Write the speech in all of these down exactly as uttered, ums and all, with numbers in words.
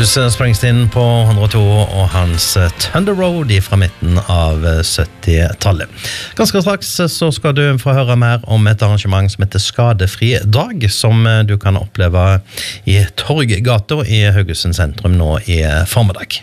Bruce Springsteen på hundre og to og hans Thunder Road fra midten av syttitallet. Ganske straks så skal du få høre mer om et arrangement som heter Skadefri dag, som du kan oppleve i Torggata i Haugesund sentrum nå i formiddag.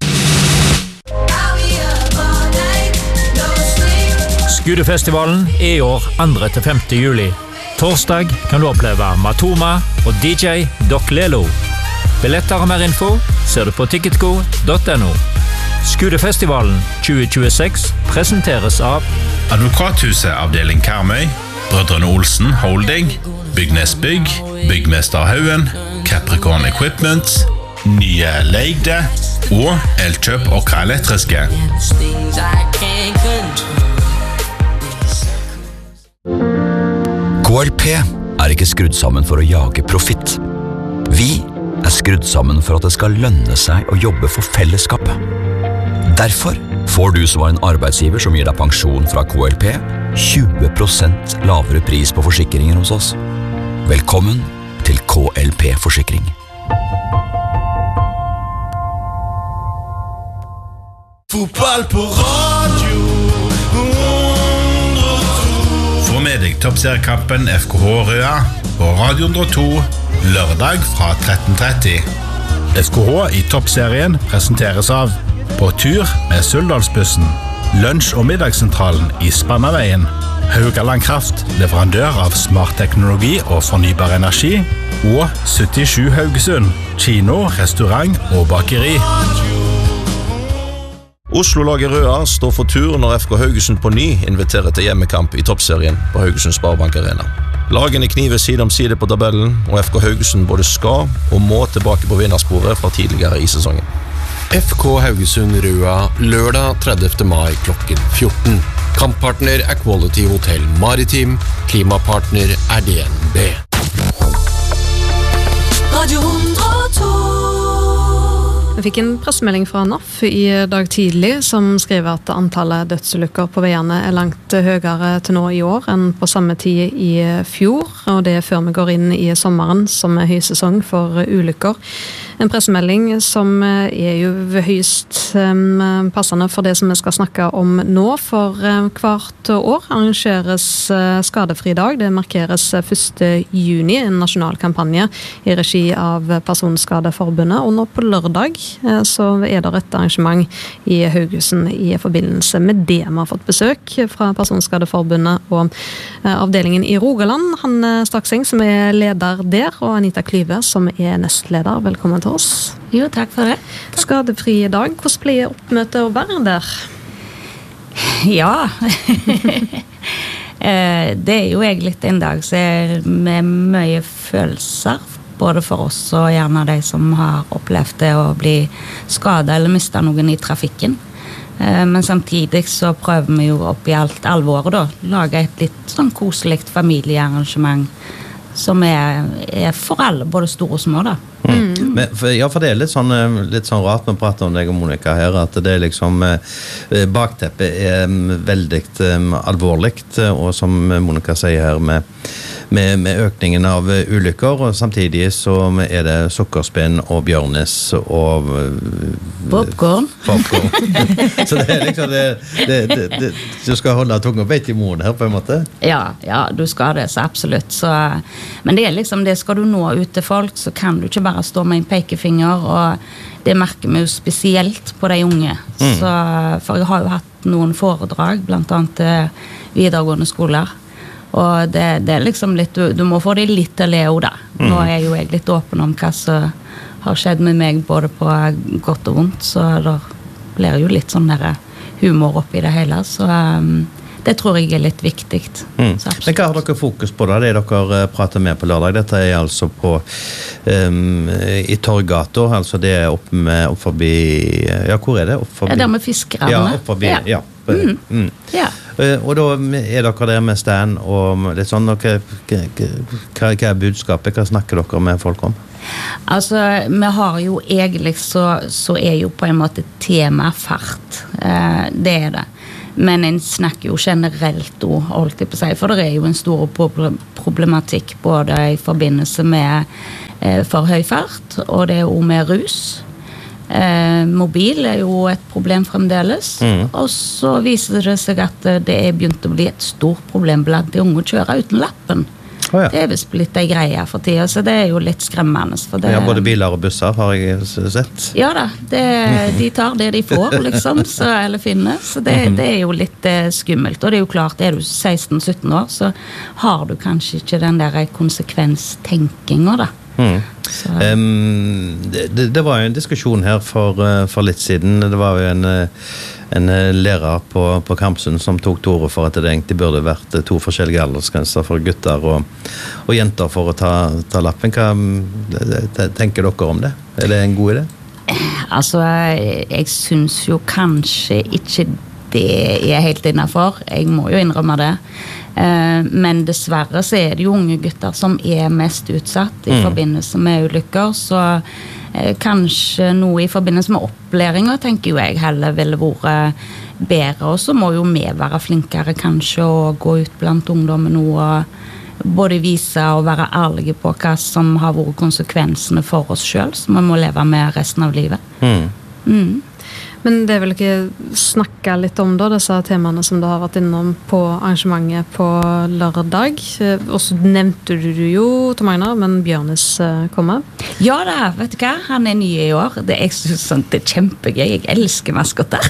Skudefestivalen er i år andre til femte juli. Torsdag kan du oppleve Matoma og D J Doc Lelo. Billetter og mer info ser du på ticketgo punktum no. Skudefestivalen tjue tjueseks presenteres av Advokathuset avdeling Karmøy, Brødrene Olsen Holding, Byggnes Bygg, Byggmester Haugen, Capricorn Equipment, Nye Leigde og Elkjøp Åkra Elektriske. K L P er ikke skrudd sammen for å jage profitt. Vi er skrudd sammen for at det skal lønne seg å jobbe for fellesskapet. Derfor får du som er en arbeidsgiver som gir deg pensjon fra K L P, tjue prosent lavere pris på forsikringer hos oss. Velkommen til K L P Forsikring. Fotball på radio. Få med deg toppseriekampen F K H Røa på Radio hundre og to lørdag fra tretten tretti. F K H i toppserien presenteres av På tur med Suldalsbussen, lunsj- og middagssentralen i Spannaveien, Haugaland Kraft, leverandør av smart teknologi og fornybar energi, og syttisju Haugesund, kino, restaurant og bakeri. Oslo-laget Røa står for tur når F K Haugesund på ny inviterer til hjemmekamp i toppserien på Haugesund Sparebank Arena. Lagene kniver side om side på tabellen, og F K Haugesund både skal og må tilbake på vinnersporet fra tidligere i sesongen. F K Haugesund Røa lørdag tredivte mai klokken fjorten. Kamppartner er Quality Hotel Maritim, klimapartner er D N B. Radio hundre og to. Jeg fikk en pressemelding fra N A F i dag tidlig som skriver at antallet dødsulykker på veiene er langt høyere til nå i år enn på samme tid i fjor, og det er før vi går inn i sommeren som er høysesong for ulykker. En pressemelding som er jo høyst um, passende for det som vi skal snakke om nå, for um, hvert år arrangeres uh, skadefri dag. Det markeres første juni, en nasjonal kampanje i regi av Personskadeforbundet, og nå på lørdag uh, så er det et arrangement i Haugesund i forbindelse med det. Vi har fått besøk fra Personskadeforbundet og uh, avdelingen i Rogaland. Hanne Stakseng som er leder der, og Anita Klyve som er nestleder. Velkommen til oss. Jo, takk for det. Skadefri dag. Hvordan blir oppmøtet å være der? Ja. Det er jo egentlig en dag med mye følelser, både for oss og gjerne de som har opplevd det å bli skadet eller mistet noen i trafikken. Men samtidig så prøver vi jo opp i alt alvoret da, lage et litt sånn koselig familiearrangement som er, er for alle, både store og små da. Mm. Men, for, ja, for det er litt sånn, litt sånn rart med å prate om deg og Monica her, at det er liksom bakteppet er veldig um, alvorligt, og som Monica sier her med, med, med økningen av ulykker, og samtidig så er det sukkerspinn og bjørnes og popcorn. popcorn. Så det er liksom det, det, det, det, du skal holde tunga bedt i munnen her på en måte. Ja, ja, du skal det, så absolutt. Så, men det er liksom det, skal du nå ut til folk, så kan du ikke bare stå med en pekefinger, og det merker vi jo spesielt på de unge. Mm. Så, for jeg har jo hatt noen foredrag, blant annet videregående skoler, og det, det er liksom litt, du, du må få det litt til leo da. Mm. Nå er jo jeg litt åpen om hva som har skjedd med meg, både på godt og vondt, så det blir jo litt sånn der humor oppi det hele, så um, det tror jeg er litt viktig. Mm. Men hva har dere fokus på da? Det er dere prater med på lørdag. Dette er altså på um, i Torggata, altså det er opp, med, opp forbi, ja, hvor er det? Opp forbi, ja, der med fiskerne. Ja, opp forbi, ja. ja. Mm. Mm. Ja. Uh, og da er dere der med stand og litt sånn, og hva, hva, hva er budskapet? Hva snakker dere med folk om? Altså, vi har jo egentlig så, så er jo på en måte tema fart. Uh, det er det. Men en snakker jo generelt også, holdt jeg på å si, for det er jo en stor problematikk både i forbindelse med eh, for høy fart, og det er jo med rus. Eh, mobil er jo et problem fremdeles, mm. og så viser det seg at det er begynt å bli et stort problem blant de unge å kjøre uten lappen. Oh, ja. Det er visst blitt en greie for tiden, så det er jo litt skremmende. For det, ja, både biler og busser har jeg sett. Ja da, det, de tar det de får, liksom, så, eller finner. Så det, det er jo litt eh, skummelt. Og det er jo klart, er du seksten sytten år, så har du kanskje ikke den der konsekvenstenkinga da. Mm. Um, det, det var jo en diskusjon her for, for litt siden. Det var jo en, en lærer på, på Kampsund som tok til orde for at det egentlig burde vært to forskjellige aldersgrenser for gutter og, og jenter for å ta, ta lappen. Hva tenker dere om det? Er det en god idé? Altså, jeg, jeg synes jo kanskje ikke det er helt innenfor. Jeg må jo innrømme det. Men dessverre så er det jo unge gutter som er mest utsatt i mm. forbindelse med ulykker, så eh, kanskje noe i forbindelse med opplæringer tenker jo jeg heller ville vært bedre, og så må jo vi være flinkere kanskje å gå ut blant ungdommen og både vise og være ærlige på hva som har vært konsekvensene for oss selv, som vi må leve med resten av livet. Mm. Mm. Men det vil ikke snakke litt om da, disse temaene som du har vært innom på arrangementet på lørdag. Og så nevnte du jo, Tom Einar, men Bjørnes kommer. Ja da, vet du hva? Han er ny i år. Det, jeg synes sånt, det er kjempegøy. Jeg elsker maskotter.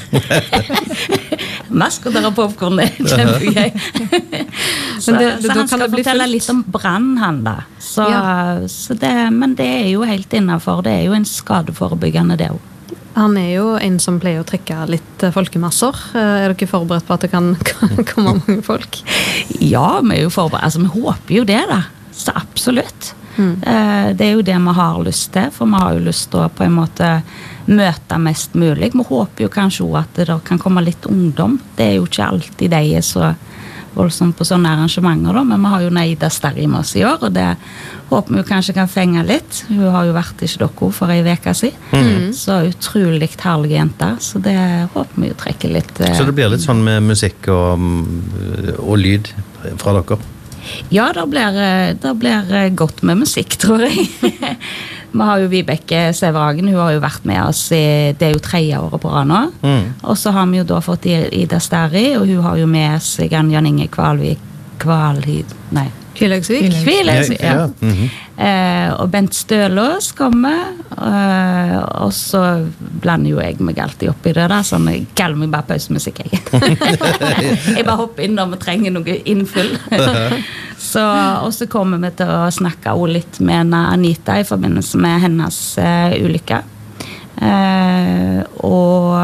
Maskotter og popcorn er kjempegøy. så, det, det, så han skal fortelle litt om brann, han da. Så, ja. så det, men det er jo helt innenfor. Det er jo en skadeforebyggende det også. Han er jo en som pleier å trekke litt folkemasser. Er dere forberedt på at det kan, kan komme mange folk? Ja, vi er jo forberedt. Altså, vi håper jo det da. Så absolutt. Mm. Det er jo det vi har lyst til, for vi har jo lyst til å på en måte møte mest mulig. Vi håper jo kanskje også at det kan komme litt ungdom. Det er jo ikke alltid de er så voldsomt på sånne arrangementer da, men vi har jo Neida Sterri med oss i år, og det håper vi jo kanskje kan fenge litt. Hun har jo vært i Stokko for en veka si, mm. så utrolig herlige jenter, så det håper vi jo trekker litt. Eh. Så det blir litt sånn med musikk og, og lyd fra dere? Ja, det blir, det blir godt med musikk, tror jeg. Vi har jo Vibeke Severhagen, hun har jo vært med oss i, det er jo tredje året på rad nå. Mm. Og så har vi jo da fått Ida Sterri, og hun har jo med seg Jan Inge Kvalvik, Kvalhid, nei. Kviløksvik. Kviløksvik, ja. ja. Mm-hmm. eh, og Bent Stølås kommer, eh, og så blander jo jeg meg alltid opp i det da, sånn jeg kaller meg bare pausemusikk, jeg. jeg bare hopper inn når vi trenger noe innfull. Så, og så kommer vi til å snakke også litt med Anita i forbindelse med hennes uh, ulykke. Uh, og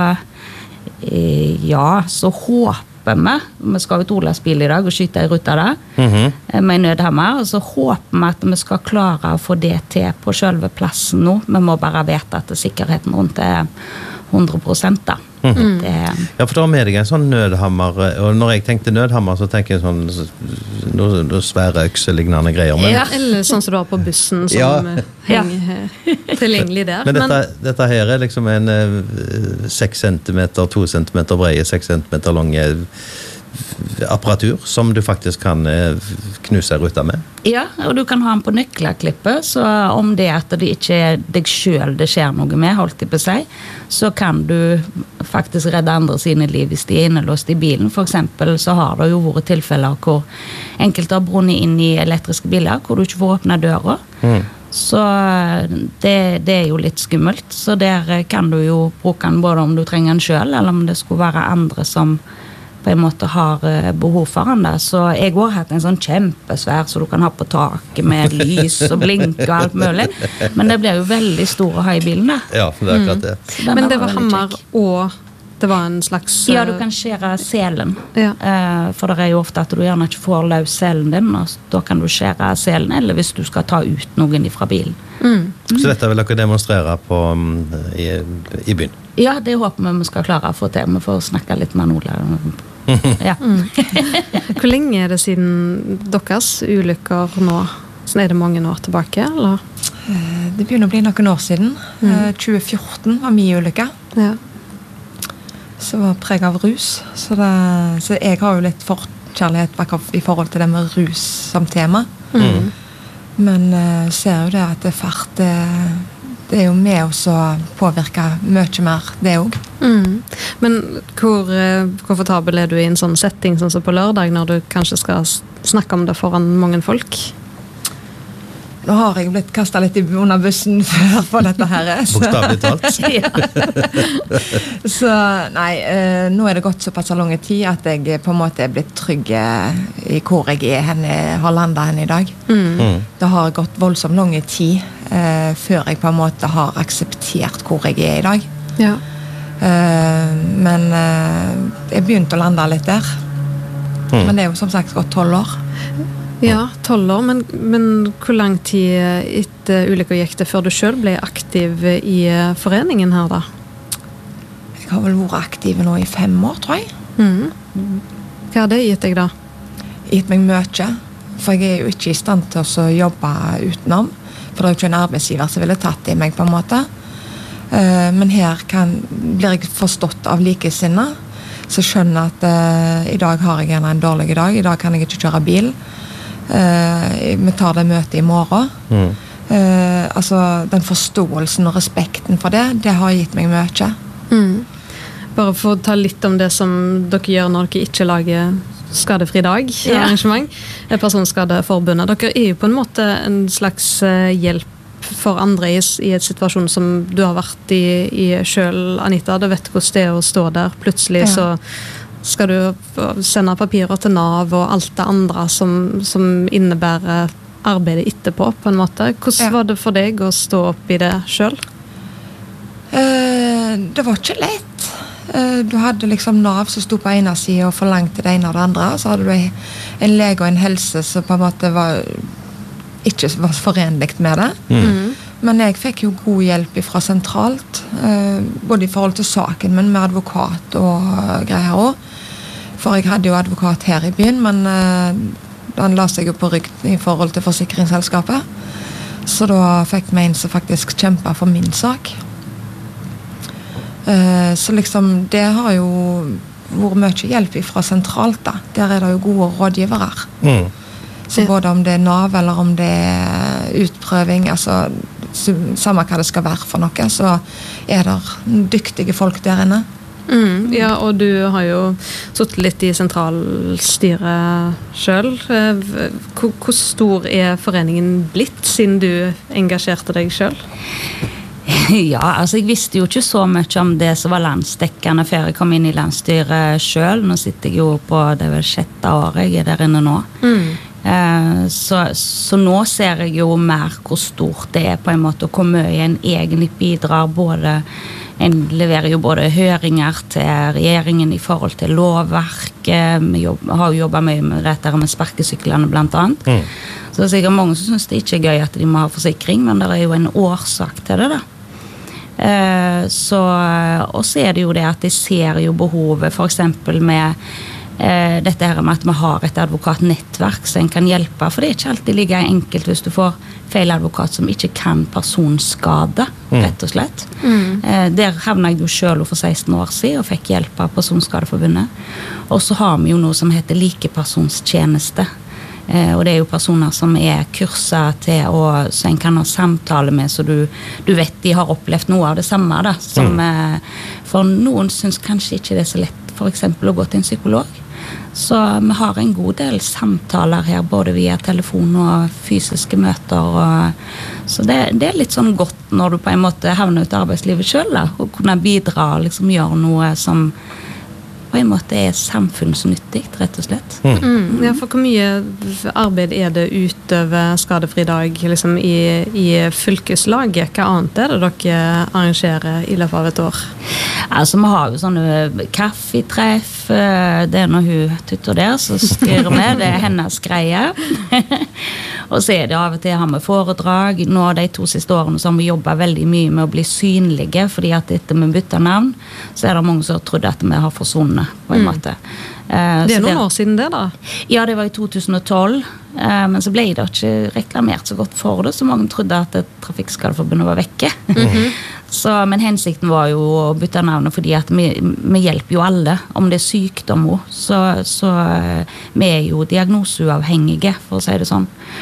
uh, ja, så håper vi, vi skal jo til Olavsbil i dag og skyte i ruta da, mm-hmm. med nødhammer, og så håper vi at vi skal klare å få det til på selve plassen nå. Vi må bare vite at sikkerheten rundt er hundre prosent da. Mm. Det, ja, for da har med deg en sånn nødhammer, og når jeg tenkte nødhammer så tenker jeg sånn noe, noe svære økselignende greier. Men, ja, eller sånn som du har på bussen som ja. henger tilgjengelig der. Men dette, men dette her er liksom en seks centimeter, to centimeter breie, seks centimeter lange apparatur som du faktisk kan knuse ruta med. Ja, og du kan ha den på nøkkelklippet, så om det at det ikke er deg selv det skjer noe med, holdt det på seg, så kan du faktisk redde andre sine liv hvis de er innelåst i bilen. For eksempel så har det jo vært tilfeller hvor enkelte har brunnet inn i elektriske biler, hvor du ikke får åpne døra. Mm. Så det, det er jo litt skummelt, så der kan du jo bruke den både om du trenger den selv, eller om det skulle være andre som på en måte har behov for den da. Så jeg har hatt en sånn kjempesvær så du kan ha på taket med lys og blink og alt mulig. Men det blir jo veldig stor å ha i bilen da. Ja, det er akkurat det. Mm. Men det var hammer og det var en slags... Ja, du kan skjære selen. Ja. Uh, for det er jo ofte at du gjerne ikke får løs selen din, og da kan du skjære selen, eller hvis du skal ta ut noen fra bilen. Mm. Mm. Så dette vil dere demonstrere på, um, i, i byen? Ja, det håper vi vi skal klare å få til. Vi får snakke litt med Nola. Ja. Mm. Hvor lenge er det siden deres ulykker nå? Så er det mange år tilbake, eller? Det begynner å bli noen år siden. Mm. tjue fjorten var min ulykke. Ja. Så var preg av rus. Så, det, så jeg har jo litt forkjærlighet i forhold til det med rus som tema. Mm. Men uh, ser jo det at det fart uh, det er jo med oss å påvirke mye mer, det også. Mm. Men hvor komfortabel er du i en sånn setting, sånn som på lørdag, når du kanskje skal snakke om det foran mange folk? Nå har jeg blitt kastet litt under bussen før på dette her. Bokstavlig talt. Så nei, eh, nå er det gått såpass lang tid at jeg på en måte er blitt trygg i hvor jeg er henne, har landet henne i dag. Mm. Mm. Det har gått voldsomt lang tid eh, før jeg på en måte har akseptert hvor jeg er i dag. Ja. Eh, men eh, jeg begynte å lande litt der. Mm. Men det er jo som sagt gått tolv år. Ja, tolv år, men, men hvor lang tid etter ulykken gikk det før du selv ble aktiv i foreningen her da? Jeg har vel vært aktiv nå i fem år, tror jeg. Mm. Hva har det gitt deg da? Gitt meg mye, for jeg er jo ikke i stand til å jobbe utenom, for det er jo ikke en arbeidsgiver som ville tatt det i meg på en måte. Uh, men her kan, blir jeg forstått av likesinne, så skjønner at uh, i dag har jeg gjerne en dårlig dag, i dag kan jeg ikke kjøre bil. Uh, vi tar det møtet i morgen. Mm. Uh, altså, den forståelsen og respekten for det, det har gitt meg mye. Mm. Bare for å ta litt om det som dere gjør når dere ikke lager skadefri dag, Ja. arrangement. Personskadeforbundet. Dere er jo på en måte en slags uh, hjelp for andre i, i et situasjon som du har vært i, i selv, Anita. Du vet hvordan det er å stå der. Plutselig Ja. så skal du sende papirer til Nav og alt det andre som, som innebærer arbeidet etterpå, på en måte. Hvordan Ja. var det for deg å stå opp i det selv? Uh, det var ikke lett. Uh, du hadde liksom Nav som sto på ene siden og forlangte det ene og det andre. Så hadde du en lege og en helse som på en måte var, ikke var forenlig med det. Mm. Men jeg fikk jo god hjelp fra sentralt, uh, både i forhold til saken, men med advokat og uh, greier også. For jeg hadde jo advokat her i byen, men uh, han la seg jo på rygg i forhold til forsikringsselskapet. Så da fikk vi en som faktisk kjempet for min sak. Uh, så liksom, det har jo vært mye hjelp fra sentralt da. Der er det jo gode rådgivere. Mm. Så både om det er Nav eller om det er utprøving, altså samme hva det skal være for noe, så er det dyktige folk der inne. Mm, ja, og du har jo suttet litt i sentralstyret selv. Hvor, hvor stor er foreningen blitt siden du engasjerte deg selv? Ja, altså jeg visste jo ikke så mye om det som var landsdekkende før jeg kom inn i landsstyret selv. Nå sitter jeg jo på det vel sjette året jeg er der inne nå. Mm. Eh, så, så nå ser jeg jo mer hvor stort det er på en måte, og hvor mye en egentlig bidrar. Både, en leverer jo både høringer til regjeringen i forhold til lovverk. Vi jobb, har jo jobbet mye med dette med sparkesyklene blant annet. Mm. Så det er sikkert mange som synes det ikke er gøy at de må ha forsikring, men det er jo en årsak til det da. Eh, så, og så er det jo det at de ser jo behovet for eksempel med eh, dette her med at vi har et advokatnettverk som en kan hjelpe, for det er ikke alltid like enkelt hvis du får feil advokat som ikke kan personskade, rett og slett. Mm. Eh, der havnet jeg jo selv for seksten år siden og fikk hjelp av Personskadeforbundet. Og så har vi jo noe som heter likepersonstjeneste. Eh, og det er jo personer som er kurset til å, så en kan ha samtale med, så du, du vet de har opplevd noe av det samme da, som Mm. eh, for noen synes kanskje ikke det er så lett for eksempel å gå til en psykolog. Så vi har en god del samtaler her, både via telefon og fysiske møter. Og, så det, det er litt sånn godt når du på en måte havner ut av arbeidslivet selv, da, og kunne bidra og liksom gjøre noe som på en måte er samfunnsnyttig, rett og slett. Mm. Ja, for hvor mye arbeid er det utover skadefri dag liksom i, i fylkeslaget? Hva annet er det dere arrangerer i løpet av et år? Altså, vi har jo sånne kaffetreff, det er når hun tutter der, så styrer vi, det er hennes greie. Og så er det av og til har vi foredrag. Nå de to siste årene så har vi jobbet veldig mye med å bli synlige, fordi at etter vi bytter navn, så er det mange som har trodd at vi har forsvunnet på en Mm. måte. Eh, Det er så noen år siden det da. Ja, det var i to tusen og tolv, eh, men så ble det ikke reklamert så godt for det, så mange trodde at Trafikkskadeforbundet var vekke. Mhm. Så, men hensikten var jo å bytte navnet, fordi at vi, vi hjelper jo alle, om det er sykdom også, så, så eh, vi er jo diagnoseuavhengige, for å si det sånn.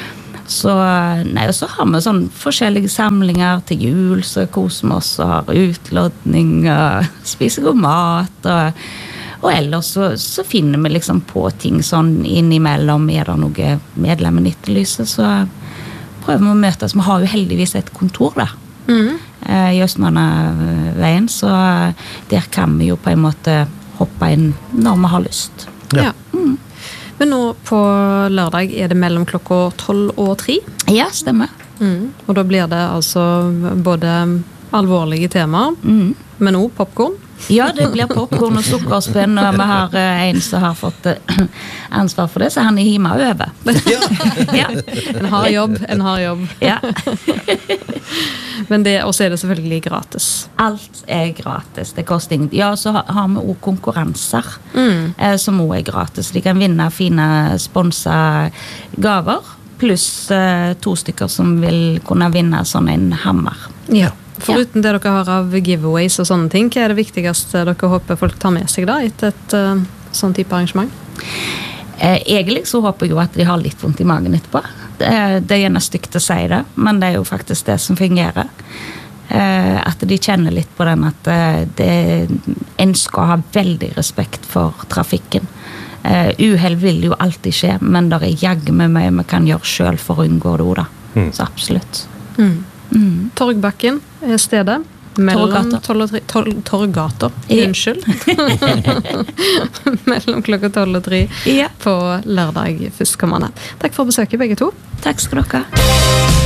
Så, nei, og så har vi sånn forskjellige samlinger til jul, så koser vi oss og har utlodning og spiser god mat, og, og ellers så, så finner vi liksom på ting sånn innimellom, er det noe medlemmen etterlyser, så prøver vi å møtes. Vi har jo heldigvis et kontor da, mm. eh, i Østmannaveien, så der kan vi jo på en måte hoppe inn når vi har lyst. Ja. Mm. Men nå på lørdag er det mellom klokka tolv og tre? Ja, stemmer. Mm. Og da blir det altså både alvorlige temaer, mm. men også popcorn? Ja, det blir popcorn og sukkerspinn, og vi har en som har fått ansvar for det, så han er hjemme og øver. Ja. En har jobb, en har jobb. Ja. Men det, også er det selvfølgelig gratis. Alt er gratis, det koster ingenting. Ja, så har, har vi også konkurranser, mm. eh, som også er gratis. De kan vinne fine sponsa gaver, pluss eh, to stykker som vil kunne vinne sånn en hammer. Ja. Foruten det dere har av giveaways og sånne ting, hva er det viktigste dere håper folk tar med seg da, etter et uh, sånn type arrangement? Eh, egentlig så håper jeg jo at de har litt vondt i magen etterpå. Det, det er gjerne stygt å si det, men det er jo faktisk det som fungerer. Eh, at de kjenner litt på den at uh, det, en skal ha veldig respekt for trafikken. Uh, uheld vil jo alltid skje, men det er jagg med meg vi kan gjøre selv for å unngå det da. Mm. Så absolutt. Mm. Mm. Torgbakken er stedet mellom Torggater, unnskyld mellom klokka tolv og tre ja. På lørdag førstkommende. Takk for besøket begge to. Takk skal dere ha.